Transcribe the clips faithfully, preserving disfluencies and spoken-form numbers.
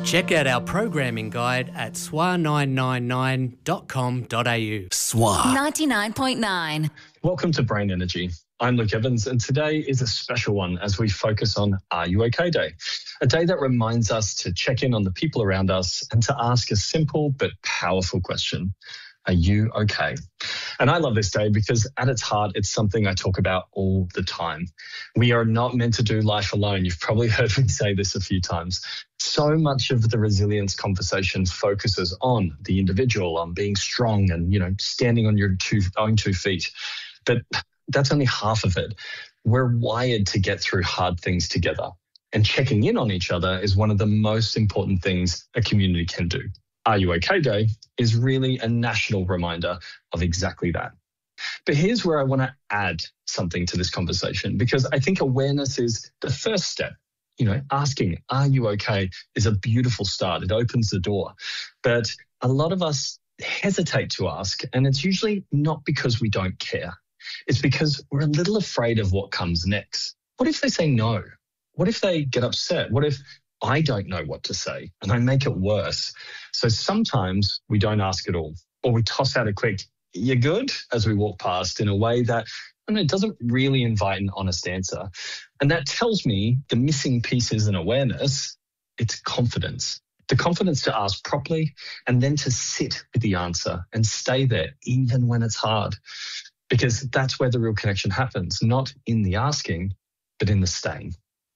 Check out our programming guide at S W A nine nine nine dot com dot a u. S W A ninety-nine point nine. Welcome to Brain Energy. I'm Luke Evans, and today is a special one as we focus on Are You OK Day? A day that reminds us to check in on the people around us and to ask a simple but powerful question. Are you okay? And I love this day because at its heart, it's something I talk about all the time. We are not meant to do life alone. You've probably heard me say this a few times. So much of the resilience conversation focuses on the individual, on being strong and, you know, standing on your two, own two feet. But that's only half of it. We're wired to get through hard things together. And checking in on each other is one of the most important things a community can do. Are You OK Day is really a national reminder of exactly that. But here's where I want to add something to this conversation, because I think awareness is the first step. You know, asking, are you okay, is a beautiful start. It opens the door. But a lot of us hesitate to ask, and it's usually not because we don't care. It's because we're a little afraid of what comes next. What if they say no? What if they get upset? What if I don't know what to say and I make it worse? So sometimes we don't ask at all, or we toss out a quick, "You're good?" as we walk past in a way that and it doesn't really invite an honest answer. And that tells me the missing piece is an awareness. It's confidence. The confidence to ask properly and then to sit with the answer and stay there even when it's hard. Because that's where the real connection happens, not in the asking, but in the staying.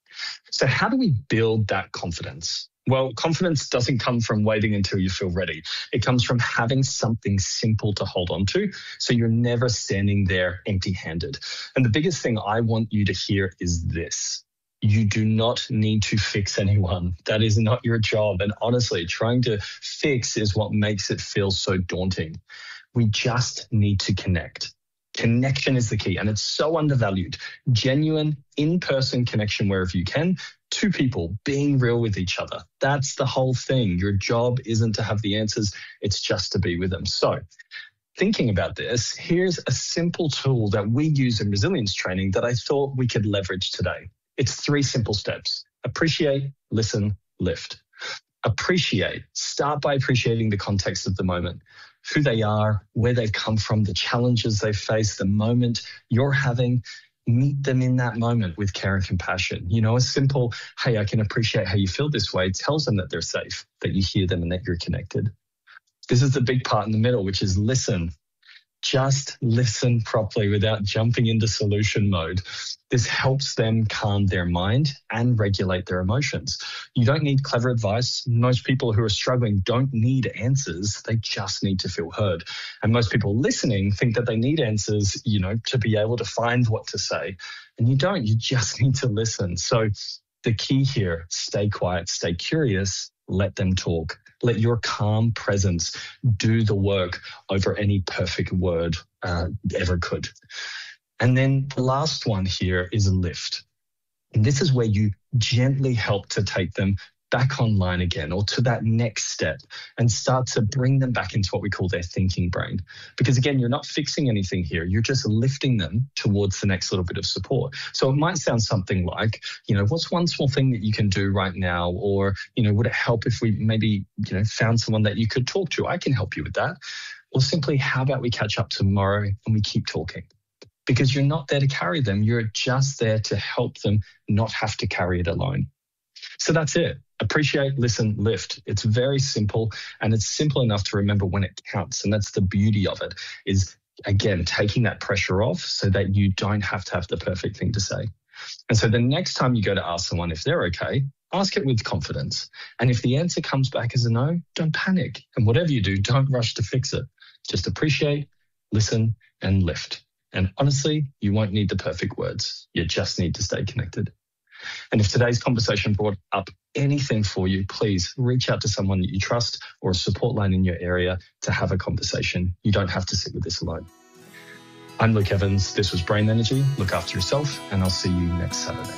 So how do we build that confidence? Well, confidence doesn't come from waiting until you feel ready. It comes from having something simple to hold on to, so you're never standing there empty-handed. And the biggest thing I want you to hear is this. You do not need to fix anyone. That is not your job. And honestly, trying to fix is what makes it feel so daunting. We just need to connect. Connection is the key, and it's so undervalued. Genuine, in-person connection wherever you can. Two people being real with each other. That's the whole thing. Your job isn't to have the answers. It's just to be with them. So thinking about this, here's a simple tool that we use in resilience training that I thought we could leverage today. It's three simple steps. Appreciate, listen, lift. Appreciate. Start by appreciating the context of the moment, who they are, where they've come from, the challenges they face, the moment you're having. Meet them in that moment with care and compassion. You know, a simple, "Hey, I can appreciate how you feel this way," tells them that they're safe, that you hear them and that you're connected. This is the big part in the middle, which is listen. Just listen properly without jumping into solution mode. This helps them calm their mind and regulate their emotions. You don't need clever advice. Most people who are struggling don't need answers. They just need to feel heard. And most people listening think that they need answers, you know, to be able to find what to say. And you don't. You just need to listen. So the key here, stay quiet, stay curious, let them talk. Let your calm presence do the work over any perfect word uh, ever could. And then the last one here is a lift. And this is where you gently help to take them back online again, or to that next step, and start to bring them back into what we call their thinking brain. Because again, you're not fixing anything here. You're just lifting them towards the next little bit of support. So it might sound something like, you know, what's one small thing that you can do right now? Or, you know, would it help if we maybe, you know, found someone that you could talk to? I can help you with that. Or simply, how about we catch up tomorrow and we keep talking? Because you're not there to carry them. You're just there to help them not have to carry it alone. So that's it. Appreciate, listen, lift. It's very simple, and it's simple enough to remember when it counts. And that's the beauty of it, is, again, taking that pressure off so that you don't have to have the perfect thing to say. And so the next time you go to ask someone if they're okay, ask it with confidence. And if the answer comes back as a no, don't panic. And whatever you do, don't rush to fix it. Just appreciate, listen, and lift. And honestly, you won't need the perfect words. You just need to stay connected. And if today's conversation brought up anything for you, please reach out to someone that you trust or a support line in your area to have a conversation. You don't have to sit with this alone. I'm Luke Evans. This was Brain Energy. Look after yourself, and I'll see you next Saturday.